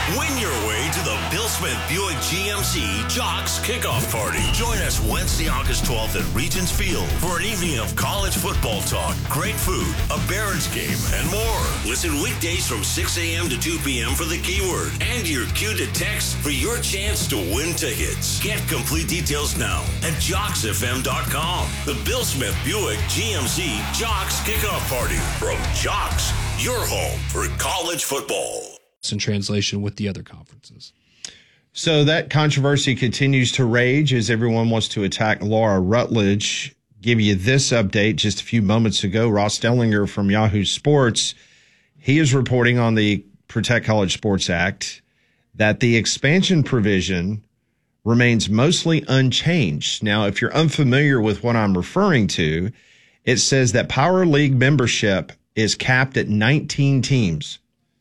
Win your way to the Bill Smith Buick GMC Jocks Kickoff Party. Join us Wednesday, August 12th at Regents Field for an evening of college football talk, great food, a Barons game, and more. Listen weekdays from 6 a.m. to 2 p.m. for the keyword and your cue to text for your chance to win tickets. Get complete details now at JocksFM.com. The Bill Smith Buick GMC Jocks Kickoff Party from Jocks, your home for college football. In translation with the other conferences. So that controversy continues to rage as everyone wants to attack Laura Rutledge. Give you this update just a few moments ago. Ross Dellinger from Yahoo Sports, he is reporting on the Protect College Sports Act that the expansion provision remains mostly unchanged. Now, if you're unfamiliar with what I'm referring to, it says that Power League membership is capped at 19 teams.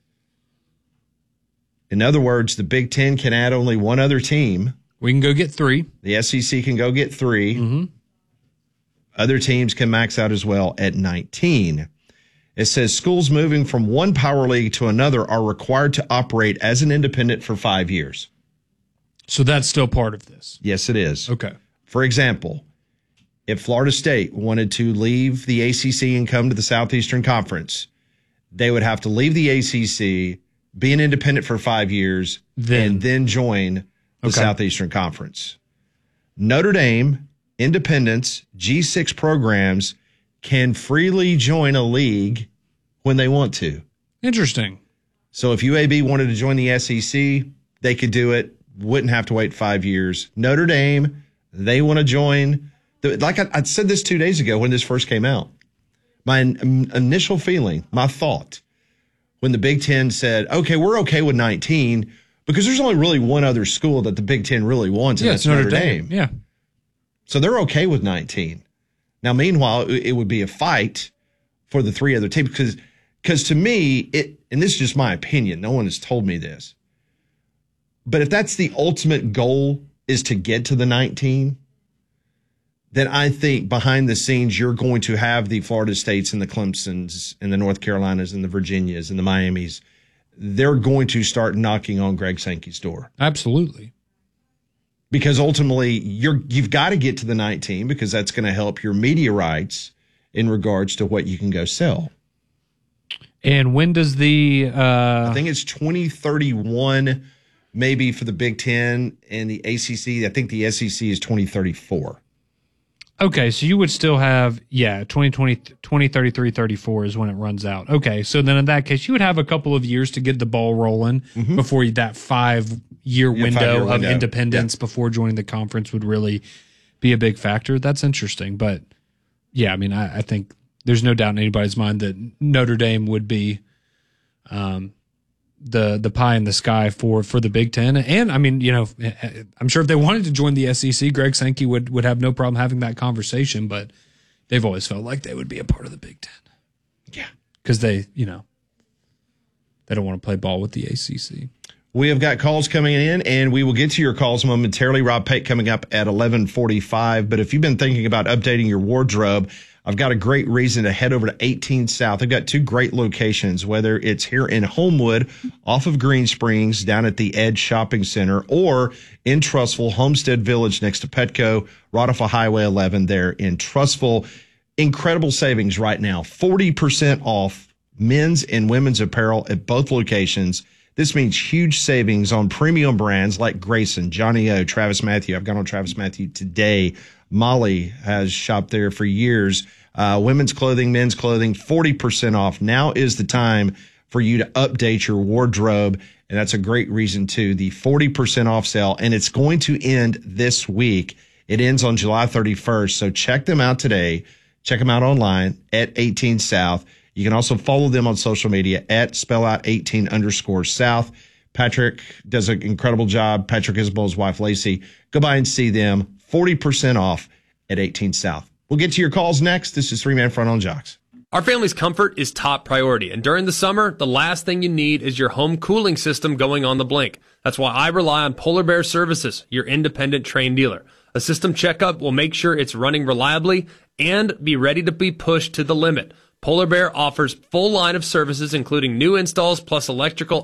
In other words, the Big Ten can add only one other team. We can go get 3. The SEC can go get 3. Mm-hmm. Other teams can max out as well at 19. It says schools moving from one power league to another are required to operate as an independent for 5 years. So that's still part of this? Yes, it is. Okay. For example, if Florida State wanted to leave the ACC and come to the Southeastern Conference, they would have to leave the ACC, be an independent for 5 years, and then join the Southeastern Conference. Notre Dame, independents, G6 programs can freely join a league when they want to. Interesting. So if UAB wanted to join the SEC, they could do it, wouldn't have to wait 5 years. Notre Dame, they want to join. Like I said this 2 days ago when this first came out. My initial feeling, my thought, when the Big Ten said, okay, we're okay with 19 because there's only really one other school that the Big Ten really wants, and that's Notre Dame. Yeah. So they're okay with 19. Now, meanwhile, it would be a fight for the 3 other teams because to me, and this is just my opinion, no one has told me this, but if that's the ultimate goal is to get to the 19, then I think behind the scenes, you're going to have the Florida States and the Clemsons and the North Carolinas and the Virginias and the Miamis. They're going to start knocking on Greg Sankey's door. Absolutely. Because ultimately, you've got to get to the 19 because that's going to help your media rights in regards to what you can go sell. And when does the... I think it's 2031 maybe for the Big Ten and the ACC. I think the SEC is 2034. Okay, so you would still have, 2033, 34 is when it runs out. Okay, so then in that case, you would have a couple of years to get the ball rolling before that 5-year window of independence before joining the conference would really be a big factor. That's interesting. But, yeah, I mean, I think there's no doubt in anybody's mind that Notre Dame would be the pie in the sky for the Big Ten. And I mean, I'm sure if they wanted to join the SEC, Greg Sankey would have no problem having that conversation, but they've always felt like they would be a part of the Big Ten. Yeah. Because they don't want to play ball with the ACC. We have got calls coming in, and we will get to your calls momentarily. Rob Pate coming up at 11:45. But if you've been thinking about updating your wardrobe, I've got a great reason to head over to 18 South. I've got 2 great locations, whether it's here in Homewood, off of Green Springs, down at the Edge Shopping Center, or in Trussville, Homestead Village next to Petco, right off of Highway 11 there in Trussville. Incredible savings right now. 40% off men's and women's apparel at both locations. This means huge savings on premium brands like Grayson, Johnny O, Travis Matthew. I've gone on Travis Matthew today. Molly has shopped there for years. Women's clothing, men's clothing, 40% off. Now is the time for you to update your wardrobe. And that's a great reason too. The 40% off sale, and it's going to end this week. It ends on July 31st. So check them out today. Check them out online at 18 South. You can also follow them on social media at spellout18_South. Patrick does an incredible job. Patrick Isabel's wife, Lacey. Go by and see them. 40% off at 18 South. We'll get to your calls next. This is 3-Man Front on Jocks. Our family's comfort is top priority, and during the summer, the last thing you need is your home cooling system going on the blink. That's why I rely on Polar Bear Services, your independent Trane dealer. A system checkup will make sure it's running reliably and be ready to be pushed to the limit. Polar Bear offers full line of services, including new installs plus electrical